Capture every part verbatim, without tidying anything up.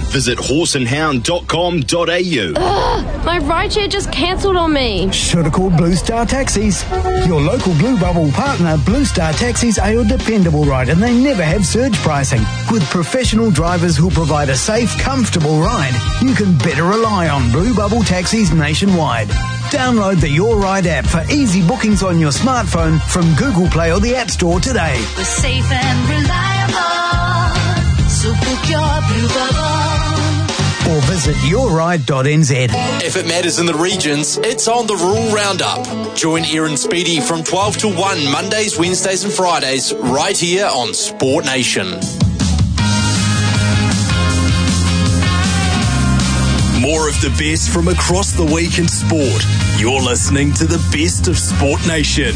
Visit horse and hound dot com dot a u. Ugh, my rideshare just cancelled on me. Should have called Blue Star Taxis. Your local Blue Bubble partner, Blue Star Taxis, are your dependable ride, and they never have surge pricing. With professional drivers who'll provide a safe, comfortable ride, you can better rely on Blue Bubble taxis nationwide. Download the Your Ride app for easy bookings on your smartphone from Google Play or the App Store today. We're safe and reliable, so book your Blue Bubble. Or visit your ride dot n z. If it matters in the regions, it's on the Rural Roundup. Join Erin Speedy from twelve to one, Mondays, Wednesdays and Fridays, right here on Sport Nation. More of the best from across the week in sport. You're listening to the best of Sport Nation.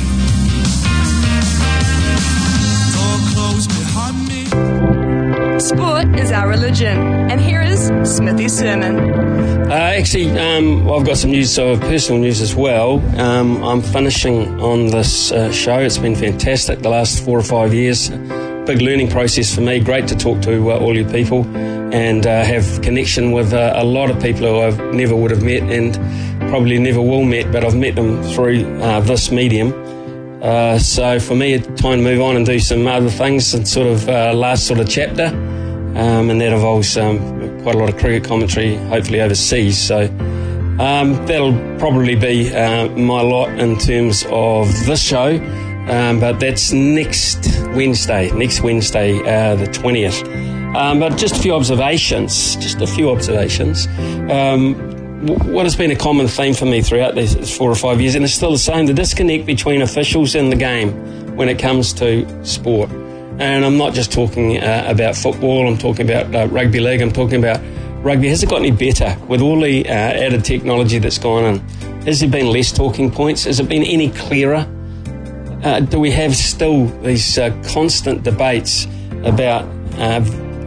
Sport is our religion, and here is Smithy's sermon. Uh, actually, um, I've got some news, so personal news as well. Um, I'm finishing on this uh, show. It's been fantastic the last four or five years. Big learning process for me. Great to talk to uh, all you people and uh, have connection with uh, a lot of people who I never would have met and probably never will meet, but I've met them through uh, this medium. Uh, so for me, it's time to move on and do some other things and sort of uh, last sort of chapter, um, and that involves um, quite a lot of cricket commentary, hopefully overseas. So um, that'll probably be uh, my lot in terms of this show. Um, but that's next Wednesday, next Wednesday, uh, the twentieth. Um, but just a few observations, just a few observations. Um, w- what has been a common theme for me throughout these four or five years, and it's still the same, the disconnect between officials and the game when it comes to sport. And I'm not just talking uh, about football, I'm talking about uh, rugby league, I'm talking about rugby. Has it got any better with all the uh, added technology that's gone in? Has there been less talking points? Has it been any clearer? Uh, do we have still these uh, constant debates about uh,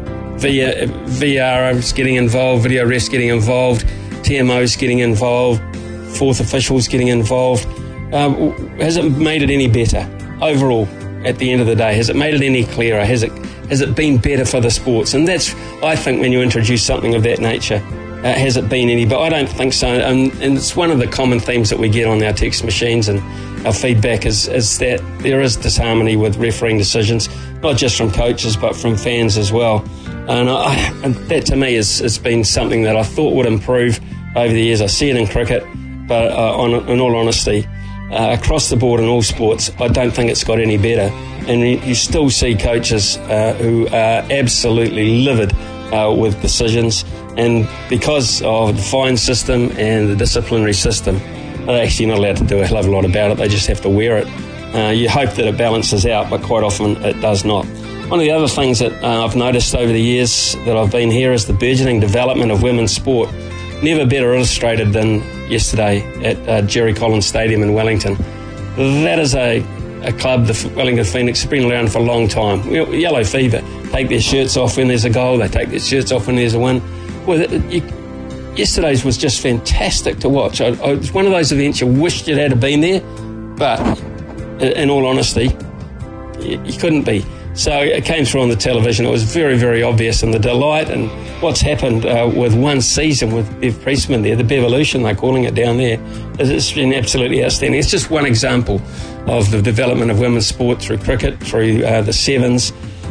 v- V R Os getting involved, video refs getting involved, T M Os getting involved, fourth officials getting involved? Um, has it made it any better overall at the end of the day? Has it made it any clearer? Has it has it been better for the sports? And that's, I think, when you introduce something of that nature, uh, has it been any? But I don't think so. And, and it's one of the common themes that we get on our text machines and our feedback is, is that there is disharmony with refereeing decisions, not just from coaches but from fans as well. And, I, and that to me has, has been something that I thought would improve over the years. I see it in cricket, but uh, on, in all honesty, uh, across the board in all sports, I don't think it's got any better. And you, you still see coaches uh, who are absolutely livid uh, with decisions, and because of the fine system and the disciplinary system, they're actually not allowed to do a hell of a lot about it. They just have to wear it. Uh, you hope that it balances out, but quite often it does not. One of the other things that uh, I've noticed over the years that I've been here is the burgeoning development of women's sport. Never better illustrated than yesterday at uh, Jerry Collins Stadium in Wellington. That is a, a club, the Wellington Phoenix, has been around for a long time. Yellow fever. Take their shirts off when there's a goal. They take their shirts off when there's a win. Well, you, Yesterday's was just fantastic to watch. I, I, it was one of those events you wished you'd had been there, but in all honesty, you, you couldn't be. So it came through on the television. It was very, very obvious, and the delight and what's happened uh, with one season with Bev Priestman there, the Bevolution, they're calling it down there, it's been absolutely outstanding. It's just one example of the development of women's sport through cricket, through uh, the Sevens,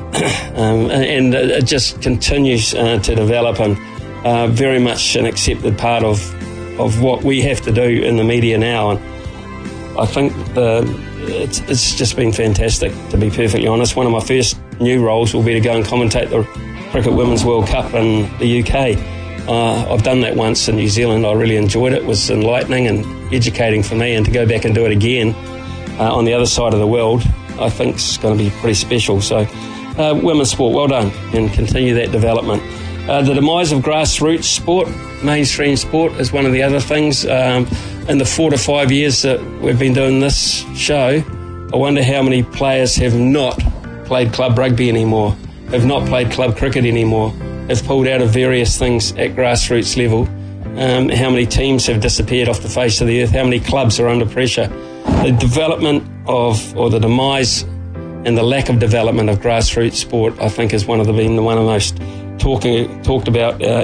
um, and it just continues uh, to develop, and Uh, very much an accepted part of of what we have to do in the media now. And I think the, it's, it's just been fantastic, to be perfectly honest. One of my first new roles will be to go and commentate the Cricket Women's World Cup in the U K. Uh, I've done that once in New Zealand. I really enjoyed it. It was enlightening and educating for me, and to go back and do it again uh, on the other side of the world, I think is going to be pretty special. So uh, women's sport, well done, and continue that development. Uh, the demise of grassroots sport, mainstream sport, is one of the other things. Um, in the four to five years that we've been doing this show, I wonder how many players have not played club rugby anymore, have not played club cricket anymore, have pulled out of various things at grassroots level. Um, how many teams have disappeared off the face of the earth, how many clubs are under pressure. The development of, or the demise and the lack of development of grassroots sport, I think, is one of the, been one of the most talking talked about uh,